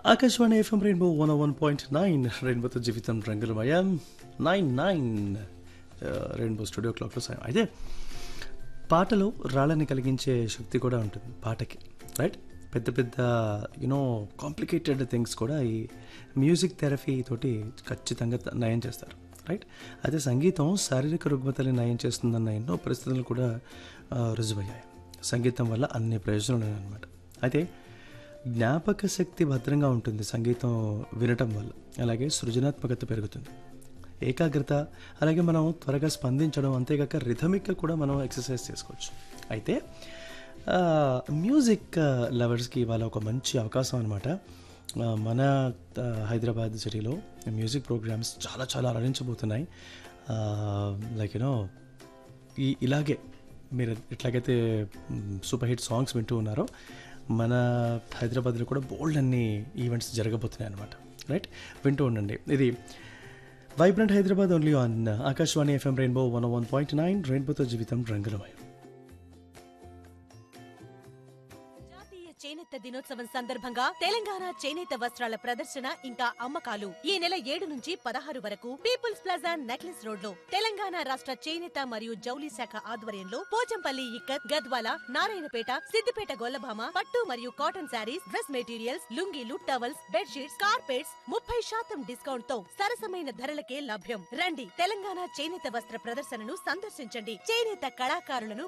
Akashvani FM rainbow 101.9 రెయిన్బోతో జీవితం రంగులమయం 99 రెయిన్బో స్టూడియో క్లాక్లో సాయం అయితే పాటలో రాళ్ళని కలిగించే శక్తి కూడా ఉంటుంది పాటకి రైట్ పెద్ద పెద్ద కాంప్లికేటెడ్ థింగ్స్ కూడా ఈ మ్యూజిక్ థెరపీ తోటి ఖచ్చితంగా నయం చేస్తారు రైట్ అయితే సంగీతం శారీరక రుగ్మతల్ని నయం చేస్తుందన్న ఎన్నో పరిస్థితులు కూడా రుజువయ్యాయి సంగీతం వల్ల అన్ని ప్రయోజనాలు ఉన్నాయన్నమాట అయితే జ్ఞాపక శక్తి భద్రంగా ఉంటుంది సంగీతం వినటం వల్ల అలాగే సృజనాత్మకత పెరుగుతుంది ఏకాగ్రత అలాగే మనం త్వరగా స్పందించడం అంతేకాక రిథమిక్గా కూడా మనం ఎక్సర్సైజ్ చేసుకోవచ్చు అయితే మ్యూజిక్ లవర్స్కి ఇవాళ ఒక మంచి అవకాశం అనమాట మన హైదరాబాద్ సిటీలో మ్యూజిక్ ప్రోగ్రామ్స్ చాలా చాలా అలరించబోతున్నాయి లైక్ ఇలాగే మీరు ఎట్లాగైతే సూపర్ హిట్ సాంగ్స్ వింటూ ఉన్నారో మన హైదరాబాద్లో కూడా బోల్డ్ అన్ని ఈవెంట్స్ జరగబోతున్నాయి అనమాట రైట్ వింటూ ఉండండి ఇది vibrant Hyderabad only on Akashvani FM rainbow 101.9 రెయిన్బోతో జీవితం రంగులమయం చేనేత దినోత్సవం సందర్భంగా తెలంగాణ చేనేత వస్త్రాల ప్రదర్శన ఇంకా అమ్మకాలు ఈ నెల 7 నుంచి 16 వరకు పీపుల్స్ ప్లాజా నెక్లెస్ రోడ్ లో తెలంగాణ రాష్ట్ర చేనేత మరియు జౌలి శాఖ ఆధ్వర్యంలో పోచంపల్లి ఇక్కత్ గద్వాల నారాయణపేట సిద్దిపేట గొల్లభామ పట్టు మరియు cotton saris dress materials లుంగీలు towels bedsheets carpets 30% discount తో సరసమైన ధరలకే లభ్యం రండి తెలంగాణ చేనేత వస్త్ర ప్రదర్శనను సందర్శించండి చేనేత కళాకారులను